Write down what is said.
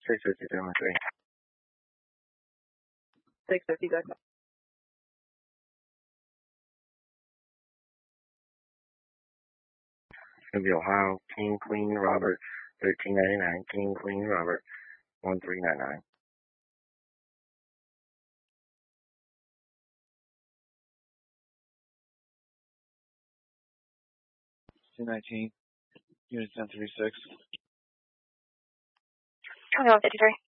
650, 650, go ahead. It's going to be Ohio, King Queen Robert, 1399, King Queen Robert, 1399. 219, unit 1036. Coming on 53.